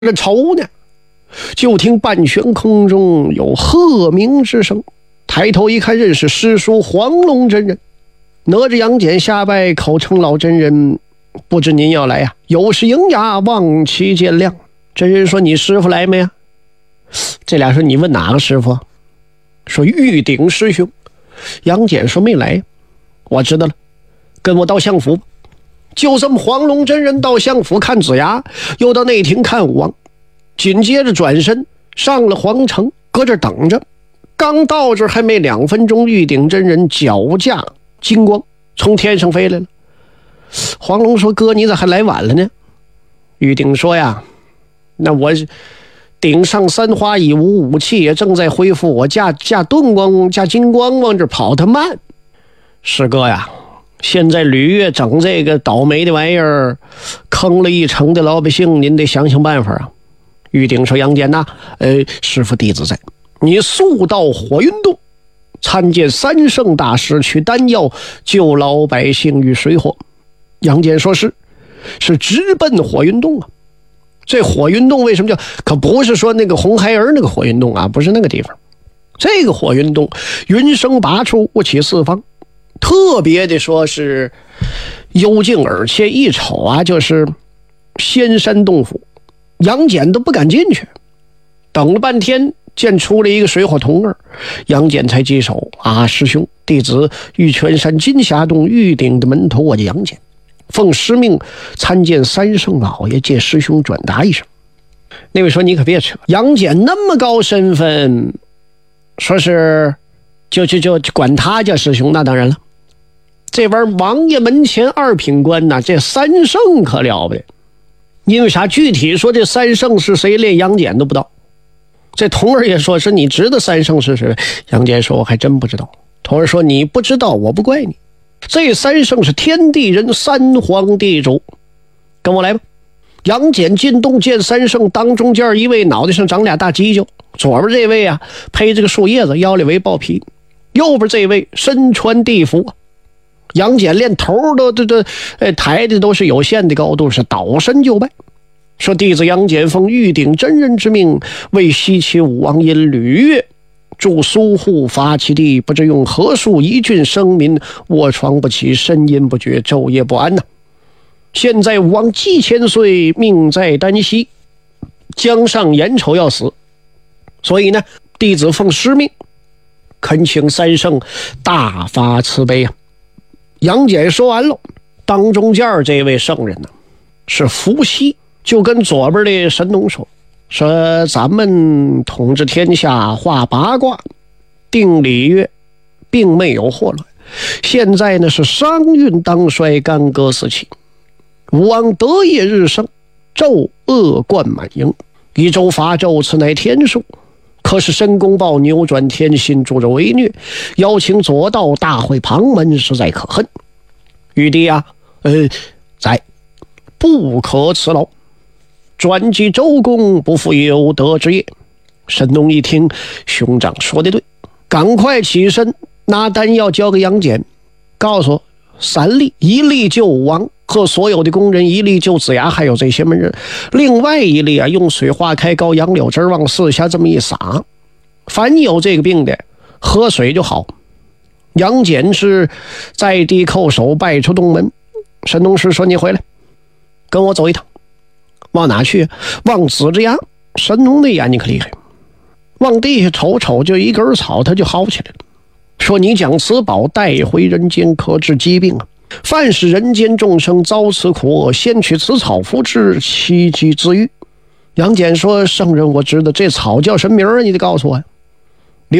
着愁呢，就听半悬空中有鹤鸣之声，抬头一看，认识师叔黄龙真人。哪吒杨戬下拜，口称老真人，不知您要来呀？有失迎牙，望其见谅。真人说：你师傅来没呀？这俩说：你问哪个师傅？说玉鼎师兄。杨戬说：没来。我知道了，跟我到相府吧。就这么黄龙真人到相府看子牙，又到内廷看武王，紧接着转身上了皇城，搁这等着。刚到这还没2分钟，玉鼎真人脚驾金光从天上飞来了。黄龙说：哥，你咋还来晚了呢？玉鼎说：呀，那我顶上3花已无武器，也正在恢复，我驾遁光驾金光往这跑得慢。师哥呀，现在吕越整这个倒霉的玩意儿，坑了一城的老百姓，您得想想办法啊。玉鼎说：杨戬呐，师父弟子在，你速到火云洞参见三圣大师，取丹药救老百姓于水火。杨戬说：是直奔火云洞啊。这火云洞为什么叫？可不是说那个红孩儿那个火云洞啊，不是那个地方。这个火云洞云生拔处，雾起四方，特别的说是幽静，而且一瞅啊就是仙山洞府。杨戬都不敢进去，等了半天，见出了一个水火童儿，杨戬才接手啊，师兄，弟子玉泉山金霞洞玉鼎的门头，我叫杨戬，奉师命参见三圣老爷，借师兄转达一声。那位说：你可别扯，杨戬那么高身份，说是就管他叫师兄，那当然了。这玩王爷门前2品官呐，这三圣可了不得。因为啥？具体说这三圣是谁，连杨戬都不知道。这童儿也说：是你知道三圣是谁？杨戬说：我还真不知道。童儿说：你不知道我不怪你，这三圣是天地人三皇地主，跟我来吧。杨戬进洞见三圣，当中间一位脑袋上长俩大犄角，左边这位啊披着个树叶子，腰里围豹皮，右边这位身穿地服。杨戬连头都抬的都是有限的高度，是倒身就拜，说：弟子杨戬奉玉鼎真人之命，为西岐武王因吕越驻苏户伐其地，不知用何术一郡生民，卧床不起，呻吟不绝，昼夜不安呐。现在武王既千岁，命在旦夕，将上眼瞅要死，所以呢，弟子奉师命，恳请三圣大发慈悲啊。杨戬说完了，当中间这位圣人呢是伏羲，就跟左边的神农说咱们统治天下，画八卦，定礼乐，并没有祸乱。现在呢是商运当衰，干戈四起，武王得业日盛，纣恶贯满盈，以周伐纣，此乃天数。可是申公豹扭转天心，助纣为虐，邀请左道大会旁门，实在可恨。玉帝啊，在不可辞劳，专击周公，不负有德之业。神农一听，兄长说的对，赶快起身拿丹药交给杨戬，告诉3粒，1粒救武王和所有的工人，1粒救子牙还有这些门人，另外1粒啊，用水化开膏，杨柳汁往四下这么一撒，凡有这个病的喝水就好。杨戬是在地叩首拜出洞门。神农氏说：你回来跟我走一趟。往哪去？往子之崖。神农的眼睛可厉害，往地下瞅瞅，就一根草他就薅起来了，说：你将此宝带回人间，可治疾病啊！凡是人间众生遭此苦厄，先取此草服之，其疾自愈。杨戬说：圣人，我知道这草叫什么名儿，你得告诉我呀。